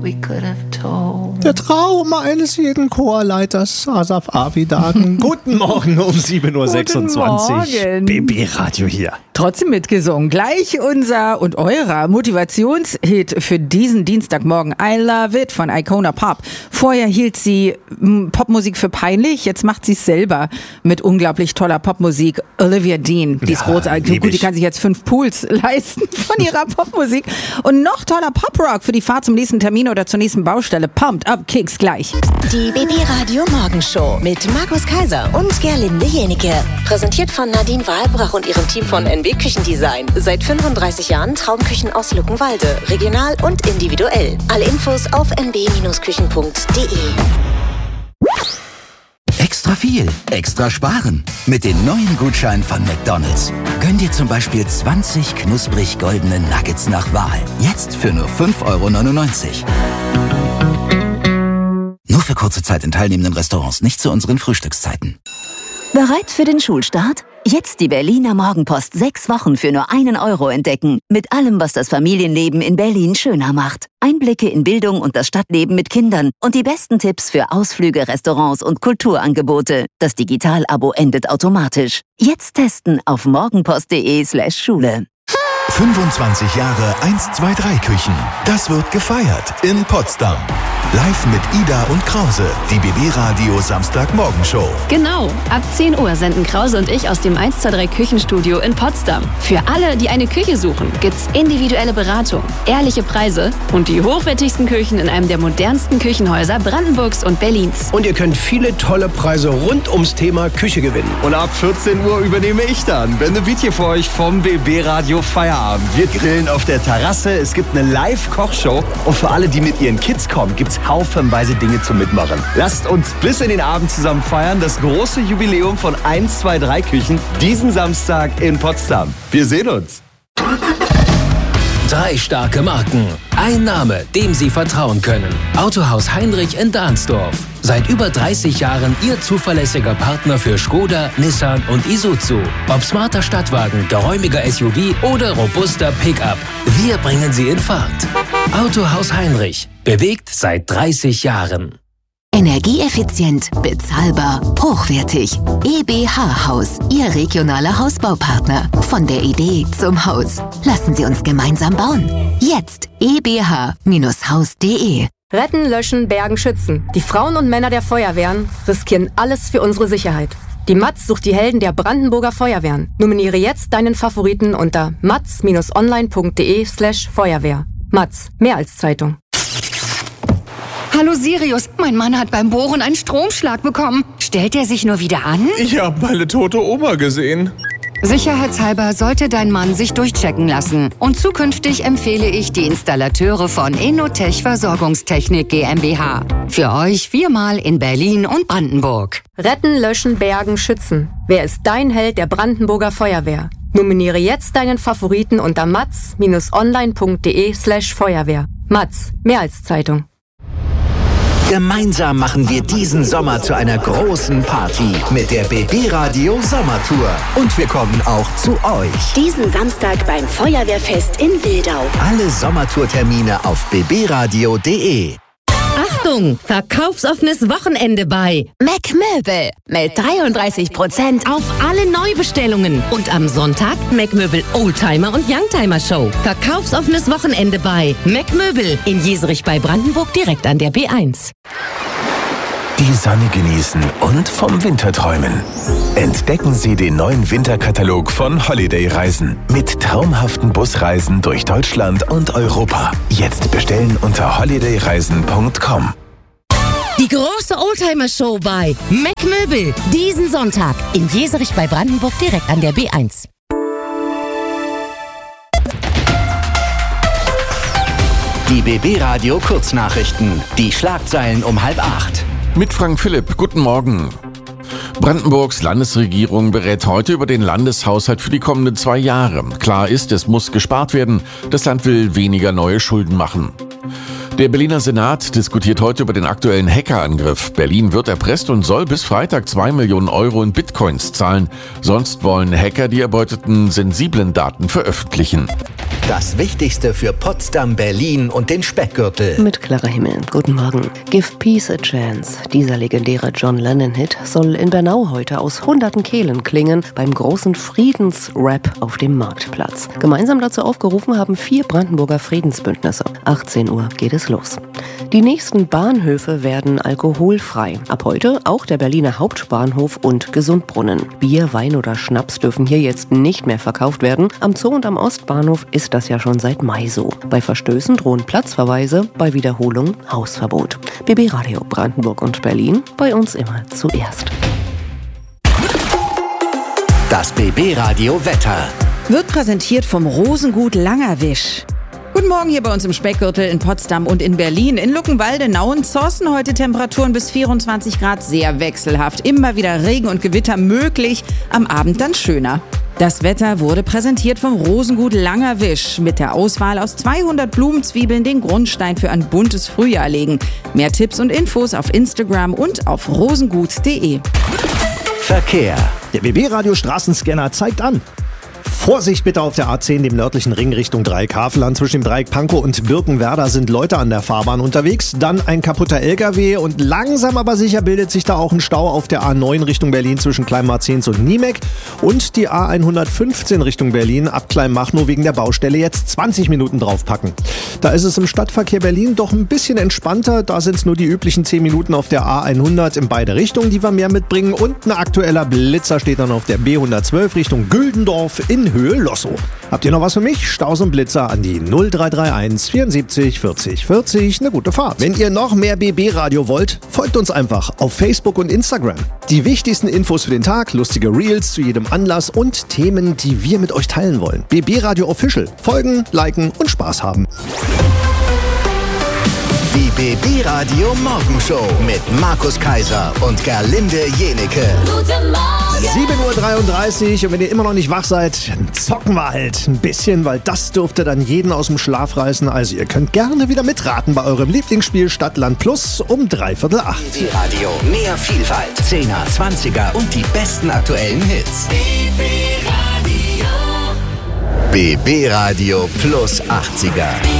we could have told. Der Traum eines jeden Chorleiters, Asaf Avidan. Guten Morgen um 7.26 Uhr. BB-Radio hier. Trotzdem mitgesungen. Gleich unser und eurer Motivationshit für diesen Dienstagmorgen. I Love It von Icona Pop. Vorher hielt sie Popmusik für peinlich. Jetzt macht sie es selber mit unglaublich toller Popmusik. Olivia Dean. Die ist großartig. Gut, die kann sich jetzt 5 Pools leisten von ihrer Popmusik. Und noch toller Poprock für die Fahrt zum nächsten Termin oder zur nächsten Baustelle. Pumped Up Kicks gleich. Die BB-Radio Morgenshow mit Markus Kaiser und Gerlinde Jenike. Präsentiert von Nadine Wahlbrach und ihrem Team von NB Küchendesign. Seit 35 Jahren Traumküchen aus Luckenwalde. Regional und individuell. Alle Infos auf nb-küchen.de. Extra viel, extra sparen. Mit den neuen Gutscheinen von McDonald's. Gönn dir zum Beispiel 20 knusprig goldene Nuggets nach Wahl. Jetzt für nur 5,99 €. Nur für kurze Zeit in teilnehmenden Restaurants, nicht zu unseren Frühstückszeiten. Bereit für den Schulstart? Jetzt die Berliner Morgenpost 6 Wochen für nur 1 € entdecken. Mit allem, was das Familienleben in Berlin schöner macht. Einblicke in Bildung und das Stadtleben mit Kindern und die besten Tipps für Ausflüge, Restaurants und Kulturangebote. Das Digital-Abo endet automatisch. Jetzt testen auf morgenpost.de/Schule. 25 Jahre 1-2-3 Küchen. Das wird gefeiert in Potsdam. Live mit Ida und Krause, die BB-Radio Samstagmorgenshow. Genau, ab 10 Uhr senden Krause und ich aus dem 1-2-3 Küchenstudio in Potsdam. Für alle, die eine Küche suchen, gibt's individuelle Beratung, ehrliche Preise und die hochwertigsten Küchen in einem der modernsten Küchenhäuser Brandenburgs und Berlins. Und ihr könnt viele tolle Preise rund ums Thema Küche gewinnen. Und ab 14 Uhr übernehme ich dann. Bände Beat hier für euch vom BB-Radio Feierabend. Wir grillen auf der Terrasse, es gibt eine Live-Kochshow und für alle, die mit ihren Kids kommen, gibt's haufenweise Dinge zum Mitmachen. Lasst uns bis in den Abend zusammen feiern, das große Jubiläum von 1-2-3 Küchen, diesen Samstag in Potsdam. Wir sehen uns. 3 starke Marken. Ein Name, dem Sie vertrauen können. Autohaus Heinrich in Dahnsdorf. Seit über 30 Jahren Ihr zuverlässiger Partner für Skoda, Nissan und Isuzu. Ob smarter Stadtwagen, geräumiger SUV oder robuster Pickup. Wir bringen Sie in Fahrt. Autohaus Heinrich. Bewegt seit 30 Jahren. Energieeffizient, bezahlbar, hochwertig. EBH Haus, Ihr regionaler Hausbaupartner. Von der Idee zum Haus. Lassen Sie uns gemeinsam bauen. Jetzt ebh-haus.de. Retten, löschen, bergen, schützen. Die Frauen und Männer der Feuerwehren riskieren alles für unsere Sicherheit. Die Matz sucht die Helden der Brandenburger Feuerwehren. Nominiere jetzt deinen Favoriten unter matz-online.de/Feuerwehr. Matz, mehr als Zeitung. Hallo Sirius, mein Mann hat beim Bohren einen Stromschlag bekommen. Stellt er sich nur wieder an? Ich habe meine tote Oma gesehen. Sicherheitshalber sollte dein Mann sich durchchecken lassen. Und zukünftig empfehle ich die Installateure von Innotech Versorgungstechnik GmbH. Für euch 4-mal in Berlin und Brandenburg. Retten, löschen, bergen, schützen. Wer ist dein Held der Brandenburger Feuerwehr? Nominiere jetzt deinen Favoriten unter matz-online.de/Feuerwehr. Matz, mehr als Zeitung. Gemeinsam machen wir diesen Sommer zu einer großen Party mit der BB-Radio Sommertour. Und wir kommen auch zu euch. Diesen Samstag beim Feuerwehrfest in Wildau. Alle Sommertourtermine auf bbradio.de. Achtung, verkaufsoffenes Wochenende bei Mecmöbel mit 33% auf alle Neubestellungen. Und am Sonntag Mecmöbel Oldtimer und Youngtimer Show. Verkaufsoffenes Wochenende bei Mecmöbel in Jeserich bei Brandenburg direkt an der B1. Die Sonne genießen und vom Winter träumen. Entdecken Sie den neuen Winterkatalog von Holiday Reisen mit traumhaften Busreisen durch Deutschland und Europa. Jetzt bestellen unter holidayreisen.com. Die große Oldtimer-Show bei Mecmöbel. Diesen Sonntag in Jeserich bei Brandenburg direkt an der B1. Die BB-Radio Kurznachrichten. Die Schlagzeilen um 7:30. Mit Frank Philipp, guten Morgen. Brandenburgs Landesregierung berät heute über den Landeshaushalt für die kommenden 2 Jahre. Klar ist, es muss gespart werden. Das Land will weniger neue Schulden machen. Der Berliner Senat diskutiert heute über den aktuellen Hackerangriff. Berlin wird erpresst und soll bis Freitag 2 Millionen Euro in Bitcoins zahlen. Sonst wollen Hacker die erbeuteten sensiblen Daten veröffentlichen. Das Wichtigste für Potsdam, Berlin und den Speckgürtel. Mit Clara Himmel. Guten Morgen. Give Peace a Chance. Dieser legendäre John Lennon-Hit soll in Bernau heute aus hunderten Kehlen klingen beim großen Friedensrap auf dem Marktplatz. Gemeinsam dazu aufgerufen haben 4 Brandenburger Friedensbündnisse. 18 Uhr geht es los. Die nächsten Bahnhöfe werden alkoholfrei. Ab heute auch der Berliner Hauptbahnhof und Gesundbrunnen. Bier, Wein oder Schnaps dürfen hier jetzt nicht mehr verkauft werden. Am Zoo und am Ostbahnhof ist das ja schon seit Mai so. Bei Verstößen drohen Platzverweise, bei Wiederholung Hausverbot. BB Radio Brandenburg und Berlin, bei uns immer zuerst. Das BB Radio Wetter wird präsentiert vom Rosengut Langerwisch. Guten Morgen hier bei uns im Speckgürtel in Potsdam und in Berlin. In Luckenwalde, Nauen, Zossen heute Temperaturen bis 24 Grad, sehr wechselhaft. Immer wieder Regen und Gewitter möglich, am Abend dann schöner. Das Wetter wurde präsentiert vom Rosengut Langerwisch. Mit der Auswahl aus 200 Blumenzwiebeln den Grundstein für ein buntes Frühjahr legen. Mehr Tipps und Infos auf Instagram und auf rosengut.de. Verkehr. Der BB-Radio Straßenscanner zeigt an. Vorsicht bitte auf der A10, dem nördlichen Ring Richtung Dreieck Havelland. Zwischen dem Dreieck Pankow und Birkenwerder sind Leute an der Fahrbahn unterwegs. Dann ein kaputter LKW und langsam aber sicher bildet sich da auch ein Stau auf der A9 Richtung Berlin zwischen Kleinmarzens und Niemek. Und die A115 Richtung Berlin ab Kleinmachnow wegen der Baustelle jetzt 20 Minuten draufpacken. Da ist es im Stadtverkehr Berlin doch ein bisschen entspannter. Da sind es nur die üblichen 10 Minuten auf der A100 in beide Richtungen, die wir mehr mitbringen. Und ein aktueller Blitzer steht dann auf der B112 Richtung Güldendorf in Höhe Lossow. Habt ihr noch was für mich? Staus und Blitzer an die 0331 74 40 40. Eine gute Fahrt. Wenn ihr noch mehr BB-Radio wollt, folgt uns einfach auf Facebook und Instagram. Die wichtigsten Infos für den Tag, lustige Reels zu jedem Anlass und Themen, die wir mit euch teilen wollen. BB-Radio Official. Folgen, liken und Spaß haben. Die BB-Radio Morgenshow mit Markus Kaiser und Gerlinde Jenike. Guten Morgen! 7.33 Uhr und wenn ihr immer noch nicht wach seid, dann zocken wir halt ein bisschen, weil das dürfte dann jeden aus dem Schlaf reißen. Also ihr könnt gerne wieder mitraten bei eurem Lieblingsspiel Stadt, Land Plus um 7:45. BB-Radio, mehr Vielfalt, 10er, 20er und die besten aktuellen Hits. BB-Radio Plus 80er.